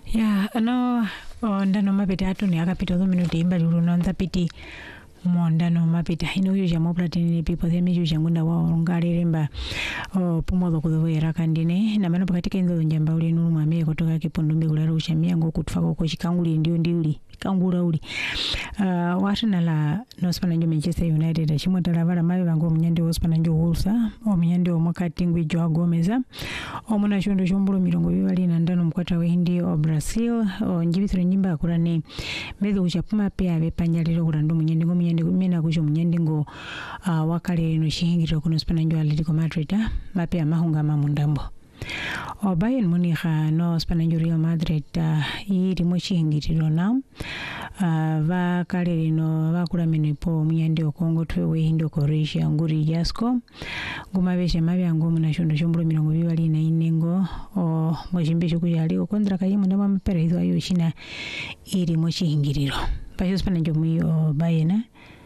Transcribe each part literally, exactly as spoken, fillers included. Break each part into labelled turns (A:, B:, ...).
A: Ya no ndano mapita atu ni akapita two minuti imbali uruno ntapiti mondano mapita ino yuja moplatini people themi yuja ngunda wa ngaliremba o pumodo kudovera kandine na mano pakatika inzo njamba uli nuru mwame kutoka kipondumbi kulera ushamia ngo kutufako ko chikanguli ndio ndiuli kangura uli uh, watana la no spana njo Manchester United ashimo talavala mabe bango munyande wo spana njo hulsa o munyande wo makati ngwi Joao Gomez o muna shondo shombolo mirongo bibali na ndano mkwata we hindi o Brazil o njibitiro njimba akurane mezo kuchapuma pia bepanyaliro kurando munyande ngo munyande mena kujo munyande ngo uh, wakale no shihingiro kuno spana njo Atletico Madrid mape amahunga mamundambo o Bayern Munich no spana njo Real Madrid uh, iri mo shihingiro na uh, va kale no vakula minipo munyande okongo twewe hindo Croatia nguri Jasko ngumabeshe mabe ngo munashondo shombolo mirongo bibali na inengo o mojimbisho kujali okondra kayimu ndaba mapera hizo ayo shina iri mo shihingiro payo spana njo muyo Bayern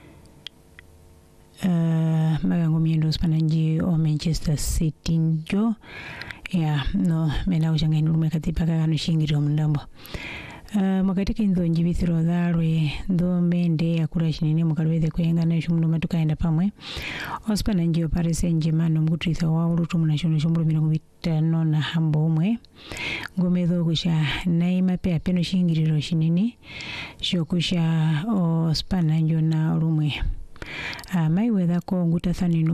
A: Uh, magango miendo spananji o Manchester City njo ya no mena ujanga inurume katipa kagano shingiro mundambo uh, makatika inzo njibithiro dharwe ndo mende ya kura shinini mukalweze kuyenga na shumunu matuka enda pamwe o spananji o Paris Saint-Germain no mkutrisa wa urutu munashono shumulu mirongo bitano na hambo umwe ngomezo kusha naima pea peno shingiro shinini shokusha o spananjo na rumwe Uh, mai weda ko nguta thani